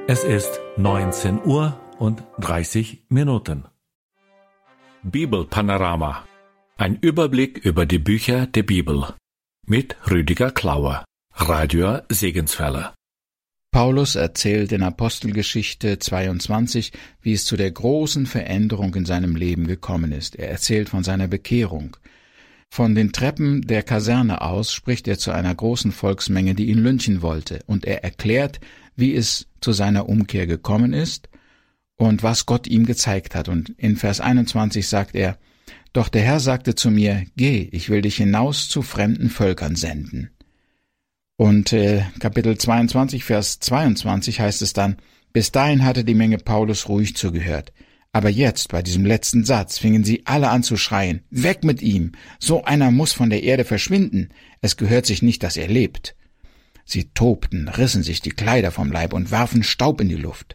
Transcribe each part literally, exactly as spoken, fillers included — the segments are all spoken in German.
Es ist neunzehn Uhr und dreißig Minuten. Bibelpanorama. Ein Überblick über die Bücher der Bibel. Mit Rüdiger Klauer, Radio Segenswelle. Paulus erzählt in Apostelgeschichte zweiundzwanzig, wie es zu der großen Veränderung in seinem Leben gekommen ist. Er erzählt von seiner Bekehrung. Von den Treppen der Kaserne aus spricht er zu einer großen Volksmenge, die ihn lynchen wollte, und er erklärt, wie es zu seiner Umkehr gekommen ist und was Gott ihm gezeigt hat. Und in Vers einundzwanzig sagt er: Doch der Herr sagte zu mir, geh, ich will dich hinaus zu fremden Völkern senden. Und äh, Kapitel zweiundzwanzig, Vers zweiundzwanzig heißt es dann: Bis dahin hatte die Menge Paulus ruhig zugehört. Aber jetzt, bei diesem letzten Satz, fingen sie alle an zu schreien: Weg mit ihm! So einer muss von der Erde verschwinden. Es gehört sich nicht, dass er lebt. Sie tobten, rissen sich die Kleider vom Leib und warfen Staub in die Luft.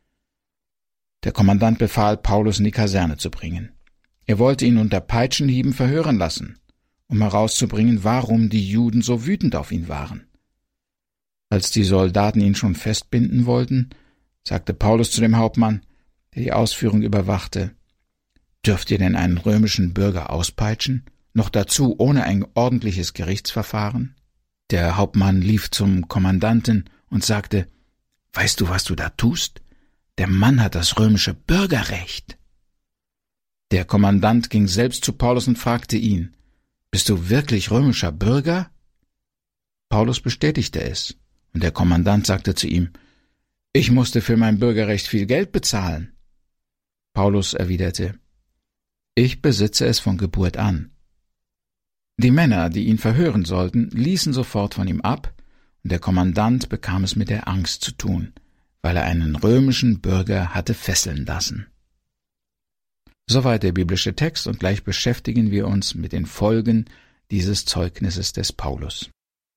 Der Kommandant befahl, Paulus in die Kaserne zu bringen. Er wollte ihn unter Peitschenhieben verhören lassen, um herauszubringen, warum die Juden so wütend auf ihn waren. Als die Soldaten ihn schon festbinden wollten, sagte Paulus zu dem Hauptmann, der die Ausführung überwachte: Dürft ihr denn einen römischen Bürger auspeitschen, noch dazu ohne ein ordentliches Gerichtsverfahren? Der Hauptmann lief zum Kommandanten und sagte: Weißt du, was du da tust? Der Mann hat das römische Bürgerrecht. Der Kommandant ging selbst zu Paulus und fragte ihn: Bist du wirklich römischer Bürger? Paulus bestätigte es, und der Kommandant sagte zu ihm: Ich musste für mein Bürgerrecht viel Geld bezahlen. Paulus erwiderte: Ich besitze es von Geburt an. Die Männer, die ihn verhören sollten, ließen sofort von ihm ab, und der Kommandant bekam es mit der Angst zu tun, weil er einen römischen Bürger hatte fesseln lassen. Soweit der biblische Text, und gleich beschäftigen wir uns mit den Folgen dieses Zeugnisses des Paulus.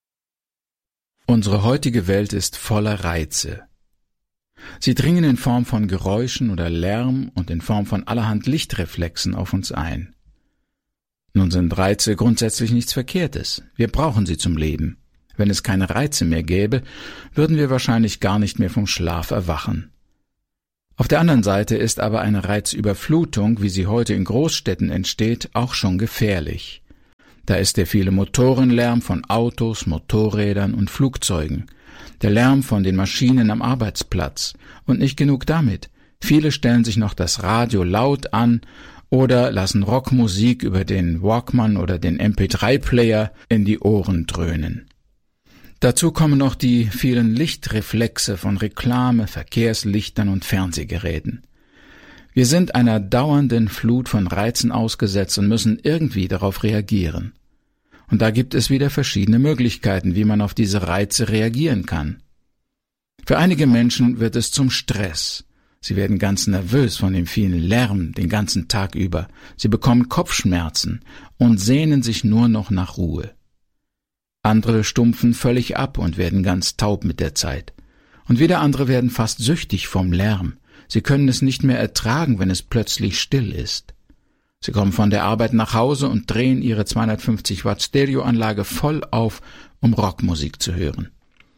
Unsere heutige Welt ist voller Reize. Sie dringen in Form von Geräuschen oder Lärm und in Form von allerhand Lichtreflexen auf uns ein. Nun sind Reize grundsätzlich nichts Verkehrtes. Wir brauchen sie zum Leben. Wenn es keine Reize mehr gäbe, würden wir wahrscheinlich gar nicht mehr vom Schlaf erwachen. Auf der anderen Seite ist aber eine Reizüberflutung, wie sie heute in Großstädten entsteht, auch schon gefährlich. Da ist der viele Motorenlärm von Autos, Motorrädern und Flugzeugen, der Lärm von den Maschinen am Arbeitsplatz. Und nicht genug damit. Viele stellen sich noch das Radio laut an oder lassen Rockmusik über den Walkman oder den M P drei Player in die Ohren dröhnen. Dazu kommen noch die vielen Lichtreflexe von Reklame, Verkehrslichtern und Fernsehgeräten. Wir sind einer dauernden Flut von Reizen ausgesetzt und müssen irgendwie darauf reagieren. Und da gibt es wieder verschiedene Möglichkeiten, wie man auf diese Reize reagieren kann. Für einige Menschen wird es zum Stress. Sie werden ganz nervös von dem vielen Lärm den ganzen Tag über. Sie bekommen Kopfschmerzen und sehnen sich nur noch nach Ruhe. Andere stumpfen völlig ab und werden ganz taub mit der Zeit. Und wieder andere werden fast süchtig vom Lärm. Sie können es nicht mehr ertragen, wenn es plötzlich still ist. Sie kommen von der Arbeit nach Hause und drehen ihre zweihundertfünfzig Watt Stereoanlage voll auf, um Rockmusik zu hören.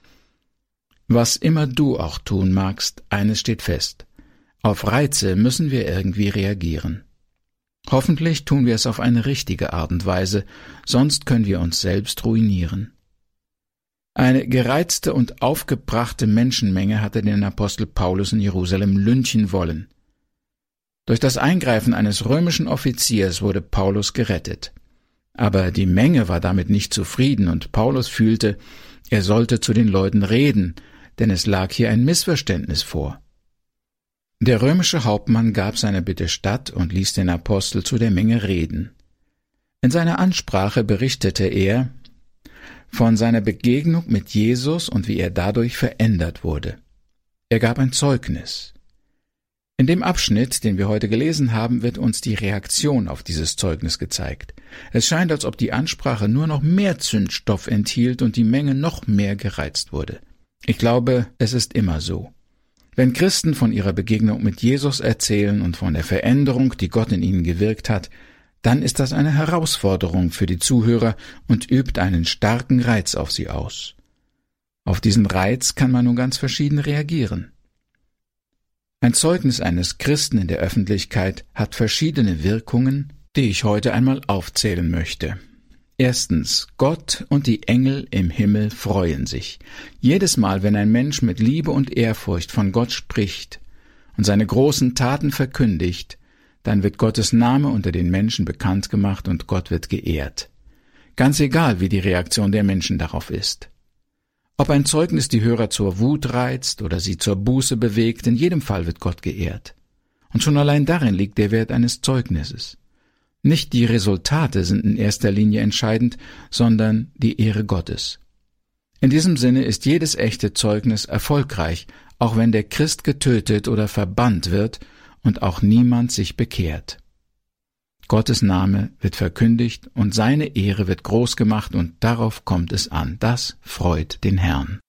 Was immer du auch tun magst, eines steht fest: Auf Reize müssen wir irgendwie reagieren. Hoffentlich tun wir es auf eine richtige Art und Weise, sonst können wir uns selbst ruinieren. Eine gereizte und aufgebrachte Menschenmenge hatte den Apostel Paulus in Jerusalem lynchen wollen. Durch das Eingreifen eines römischen Offiziers wurde Paulus gerettet. Aber die Menge war damit nicht zufrieden, und Paulus fühlte, er sollte zu den Leuten reden, denn es lag hier ein Missverständnis vor. Der römische Hauptmann gab seine Bitte statt und ließ den Apostel zu der Menge reden. In seiner Ansprache berichtete er von seiner Begegnung mit Jesus und wie er dadurch verändert wurde. Er gab ein Zeugnis. In dem Abschnitt, den wir heute gelesen haben, wird uns die Reaktion auf dieses Zeugnis gezeigt. Es scheint, als ob die Ansprache nur noch mehr Zündstoff enthielt und die Menge noch mehr gereizt wurde. Ich glaube, es ist immer so. Wenn Christen von ihrer Begegnung mit Jesus erzählen und von der Veränderung, die Gott in ihnen gewirkt hat, dann ist das eine Herausforderung für die Zuhörer und übt einen starken Reiz auf sie aus. Auf diesen Reiz kann man nun ganz verschieden reagieren. Ein Zeugnis eines Christen in der Öffentlichkeit hat verschiedene Wirkungen, die ich heute einmal aufzählen möchte. Erstens, Gott und die Engel im Himmel freuen sich. Jedes Mal, wenn ein Mensch mit Liebe und Ehrfurcht von Gott spricht und seine großen Taten verkündigt, dann wird Gottes Name unter den Menschen bekannt gemacht und Gott wird geehrt. Ganz egal, wie die Reaktion der Menschen darauf ist. Ob ein Zeugnis die Hörer zur Wut reizt oder sie zur Buße bewegt, in jedem Fall wird Gott geehrt. Und schon allein darin liegt der Wert eines Zeugnisses. Nicht die Resultate sind in erster Linie entscheidend, sondern die Ehre Gottes. In diesem Sinne ist jedes echte Zeugnis erfolgreich, auch wenn der Christ getötet oder verbannt wird und auch niemand sich bekehrt. Gottes Name wird verkündigt und seine Ehre wird groß gemacht und darauf kommt es an. Das freut den Herrn.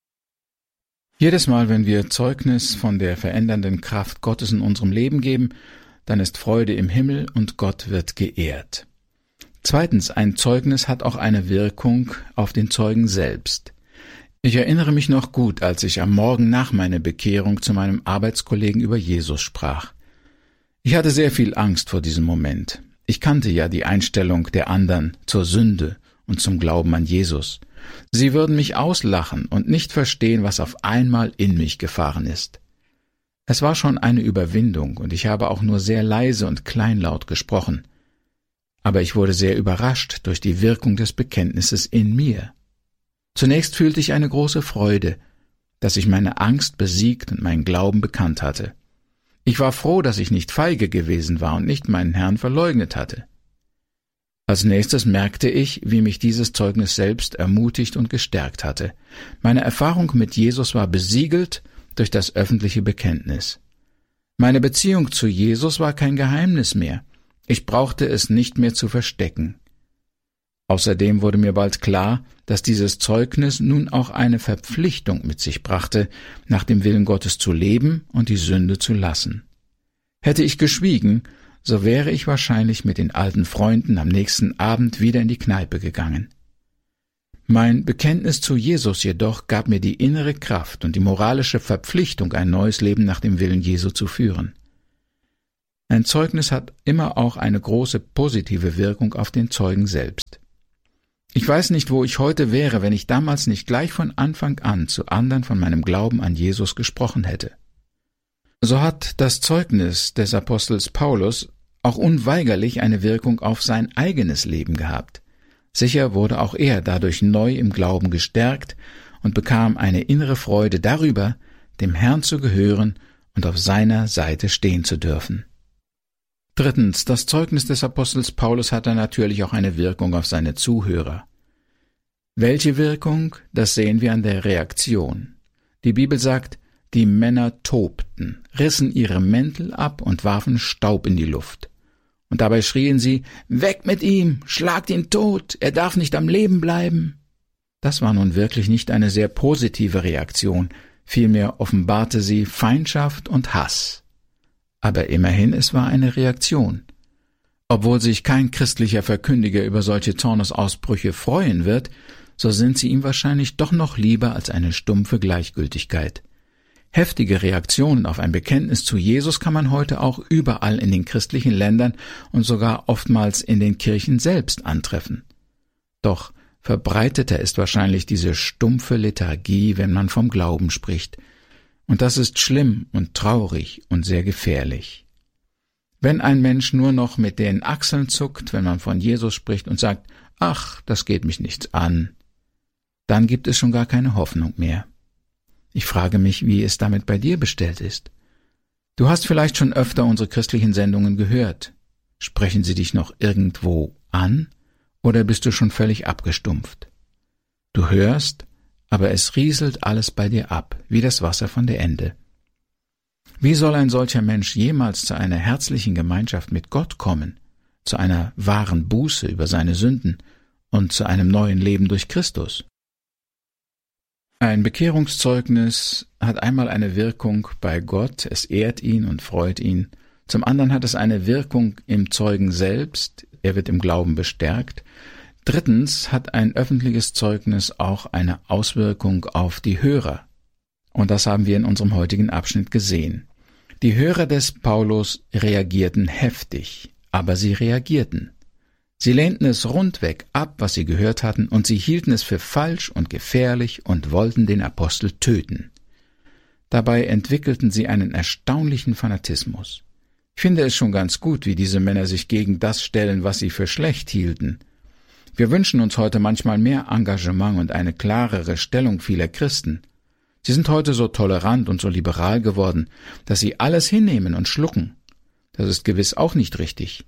Jedes Mal, wenn wir Zeugnis von der verändernden Kraft Gottes in unserem Leben geben, dann ist Freude im Himmel und Gott wird geehrt. Zweitens, ein Zeugnis hat auch eine Wirkung auf den Zeugen selbst. Ich erinnere mich noch gut, als ich am Morgen nach meiner Bekehrung zu meinem Arbeitskollegen über Jesus sprach. Ich hatte sehr viel Angst vor diesem Moment. Ich kannte ja die Einstellung der anderen zur Sünde und zum Glauben an Jesus. Sie würden mich auslachen und nicht verstehen, was auf einmal in mich gefahren ist. Es war schon eine Überwindung und ich habe auch nur sehr leise und kleinlaut gesprochen. Aber ich wurde sehr überrascht durch die Wirkung des Bekenntnisses in mir. Zunächst fühlte ich eine große Freude, dass ich meine Angst besiegt und meinen Glauben bekannt hatte. Ich war froh, dass ich nicht feige gewesen war und nicht meinen Herrn verleugnet hatte. Als nächstes merkte ich, wie mich dieses Zeugnis selbst ermutigt und gestärkt hatte. Meine Erfahrung mit Jesus war besiegelt durch das öffentliche Bekenntnis. Meine Beziehung zu Jesus war kein Geheimnis mehr. Ich brauchte es nicht mehr zu verstecken. Außerdem wurde mir bald klar, dass dieses Zeugnis nun auch eine Verpflichtung mit sich brachte, nach dem Willen Gottes zu leben und die Sünde zu lassen. Hätte ich geschwiegen, so wäre ich wahrscheinlich mit den alten Freunden am nächsten Abend wieder in die Kneipe gegangen. Mein Bekenntnis zu Jesus jedoch gab mir die innere Kraft und die moralische Verpflichtung, ein neues Leben nach dem Willen Jesu zu führen. Ein Zeugnis hat immer auch eine große positive Wirkung auf den Zeugen selbst. Ich weiß nicht, wo ich heute wäre, wenn ich damals nicht gleich von Anfang an zu anderen von meinem Glauben an Jesus gesprochen hätte. So hat das Zeugnis des Apostels Paulus auch unweigerlich eine Wirkung auf sein eigenes Leben gehabt. Sicher wurde auch er dadurch neu im Glauben gestärkt und bekam eine innere Freude darüber, dem Herrn zu gehören und auf seiner Seite stehen zu dürfen. Drittens, das Zeugnis des Apostels Paulus hatte natürlich auch eine Wirkung auf seine Zuhörer. Welche Wirkung, das sehen wir an der Reaktion. Die Bibel sagt, die Männer tobten, rissen ihre Mäntel ab und warfen Staub in die Luft. Und dabei schrien sie, »Weg mit ihm, schlagt ihn tot, er darf nicht am Leben bleiben!« Das war nun wirklich nicht eine sehr positive Reaktion, vielmehr offenbarte sie Feindschaft und Hass. Aber immerhin, es war eine Reaktion. Obwohl sich kein christlicher Verkündiger über solche Zornesausbrüche freuen wird, so sind sie ihm wahrscheinlich doch noch lieber als eine stumpfe Gleichgültigkeit. Heftige Reaktionen auf ein Bekenntnis zu Jesus kann man heute auch überall in den christlichen Ländern und sogar oftmals in den Kirchen selbst antreffen. Doch verbreiteter ist wahrscheinlich diese stumpfe Lethargie, wenn man vom Glauben spricht. Und das ist schlimm und traurig und sehr gefährlich. Wenn ein Mensch nur noch mit den Achseln zuckt, wenn man von Jesus spricht und sagt, »Ach, das geht mich nichts an«, dann gibt es schon gar keine Hoffnung mehr. Ich frage mich, wie es damit bei dir bestellt ist. Du hast vielleicht schon öfter unsere christlichen Sendungen gehört. Sprechen sie dich noch irgendwo an, oder bist du schon völlig abgestumpft? Du hörst, aber es rieselt alles bei dir ab, wie das Wasser von der Ende. Wie soll ein solcher Mensch jemals zu einer herzlichen Gemeinschaft mit Gott kommen, zu einer wahren Buße über seine Sünden und zu einem neuen Leben durch Christus? Ein Bekehrungszeugnis hat einmal eine Wirkung bei Gott, es ehrt ihn und freut ihn. Zum anderen hat es eine Wirkung im Zeugen selbst, er wird im Glauben bestärkt. Drittens hat ein öffentliches Zeugnis auch eine Auswirkung auf die Hörer. Und das haben wir in unserem heutigen Abschnitt gesehen. Die Hörer des Paulus reagierten heftig, aber sie reagierten. Sie lehnten es rundweg ab, was sie gehört hatten, und sie hielten es für falsch und gefährlich und wollten den Apostel töten. Dabei entwickelten sie einen erstaunlichen Fanatismus. Ich finde es schon ganz gut, wie diese Männer sich gegen das stellen, was sie für schlecht hielten. Wir wünschen uns heute manchmal mehr Engagement und eine klarere Stellung vieler Christen. Sie sind heute so tolerant und so liberal geworden, dass sie alles hinnehmen und schlucken. Das ist gewiss auch nicht richtig.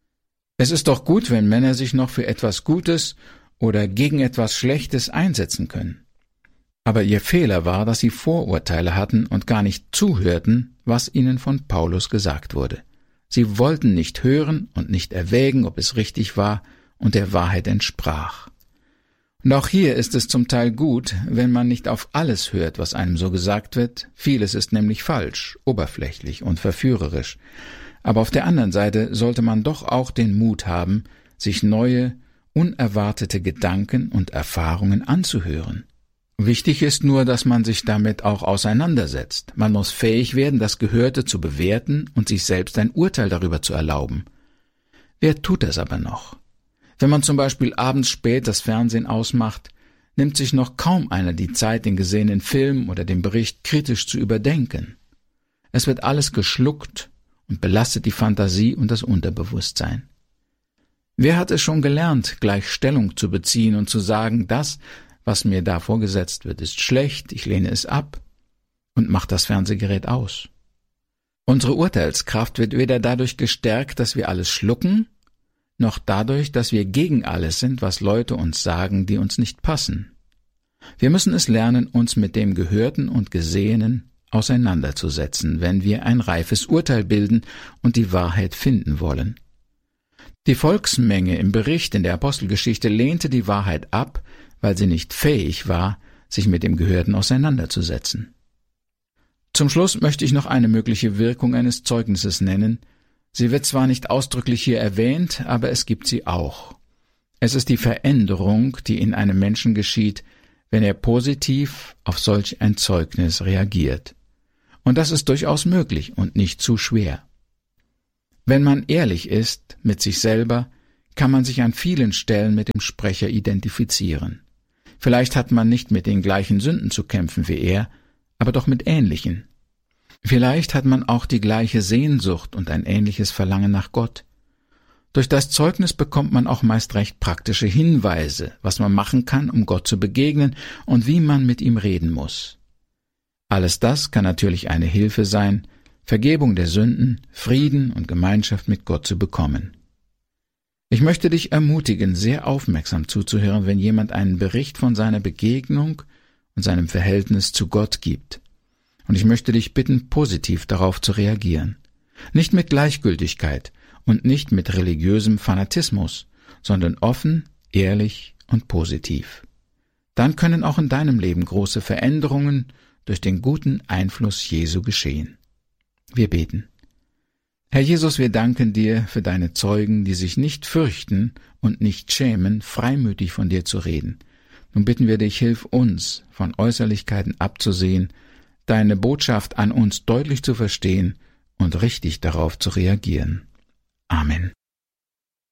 Es ist doch gut, wenn Männer sich noch für etwas Gutes oder gegen etwas Schlechtes einsetzen können. Aber ihr Fehler war, dass sie Vorurteile hatten und gar nicht zuhörten, was ihnen von Paulus gesagt wurde. Sie wollten nicht hören und nicht erwägen, ob es richtig war und der Wahrheit entsprach. Und auch hier ist es zum Teil gut, wenn man nicht auf alles hört, was einem so gesagt wird. Vieles ist nämlich falsch, oberflächlich und verführerisch. Aber auf der anderen Seite sollte man doch auch den Mut haben, sich neue, unerwartete Gedanken und Erfahrungen anzuhören. Wichtig ist nur, dass man sich damit auch auseinandersetzt. Man muss fähig werden, das Gehörte zu bewerten und sich selbst ein Urteil darüber zu erlauben. Wer tut das aber noch? Wenn man zum Beispiel abends spät das Fernsehen ausmacht, nimmt sich noch kaum einer die Zeit, den gesehenen Film oder den Bericht kritisch zu überdenken. Es wird alles geschluckt und belastet die Fantasie und das Unterbewusstsein. Wer hat es schon gelernt, gleich Stellung zu beziehen und zu sagen, das, was mir da vorgesetzt wird, ist schlecht, ich lehne es ab und macht das Fernsehgerät aus? Unsere Urteilskraft wird weder dadurch gestärkt, dass wir alles schlucken, noch dadurch, dass wir gegen alles sind, was Leute uns sagen, die uns nicht passen. Wir müssen es lernen, uns mit dem Gehörten und Gesehenen auseinanderzusetzen, wenn wir ein reifes Urteil bilden und die Wahrheit finden wollen. Die Volksmenge im Bericht in der Apostelgeschichte lehnte die Wahrheit ab, weil sie nicht fähig war, sich mit dem Gehörten auseinanderzusetzen. Zum Schluss möchte ich noch eine mögliche Wirkung eines Zeugnisses nennen. Sie wird zwar nicht ausdrücklich hier erwähnt, aber es gibt sie auch. Es ist die Veränderung, die in einem Menschen geschieht, wenn er positiv auf solch ein Zeugnis reagiert. Und das ist durchaus möglich und nicht zu schwer. Wenn man ehrlich ist mit sich selber, kann man sich an vielen Stellen mit dem Sprecher identifizieren. Vielleicht hat man nicht mit den gleichen Sünden zu kämpfen wie er, aber doch mit ähnlichen. Vielleicht hat man auch die gleiche Sehnsucht und ein ähnliches Verlangen nach Gott. Durch das Zeugnis bekommt man auch meist recht praktische Hinweise, was man machen kann, um Gott zu begegnen und wie man mit ihm reden muss. Alles das kann natürlich eine Hilfe sein, Vergebung der Sünden, Frieden und Gemeinschaft mit Gott zu bekommen. Ich möchte dich ermutigen, sehr aufmerksam zuzuhören, wenn jemand einen Bericht von seiner Begegnung und seinem Verhältnis zu Gott gibt. Und ich möchte dich bitten, positiv darauf zu reagieren. Nicht mit Gleichgültigkeit und nicht mit religiösem Fanatismus, sondern offen, ehrlich und positiv. Dann können auch in deinem Leben große Veränderungen durch den guten Einfluss Jesu geschehen. Wir beten. Herr Jesus, wir danken dir für deine Zeugen, die sich nicht fürchten und nicht schämen, freimütig von dir zu reden. Nun bitten wir dich, hilf uns, von Äußerlichkeiten abzusehen, deine Botschaft an uns deutlich zu verstehen und richtig darauf zu reagieren. Amen.